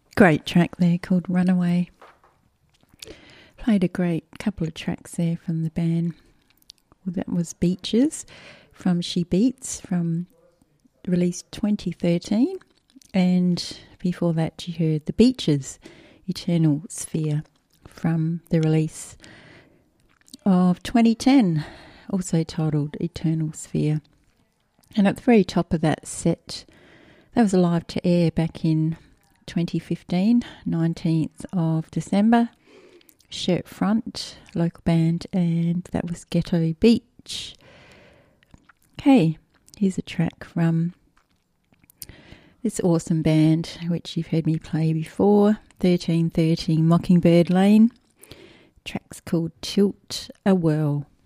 Great track there called Runaway. Played a great couple of tracks there from the band. Well, that was Beaches from She Beats, from released 2013. And before that you heard The Beaches, Eternal Sphere, from the release of 2010, also titled Eternal Sphere. And at the very top of that set, that was live to air back in 2015, 19th of December. Shirt Front, local band, and that was Ghetto Beach. Okay, here's a track from this awesome band, which you've heard me play before, 1313 Mockingbird Lane. Track's called Tilt a Whirl.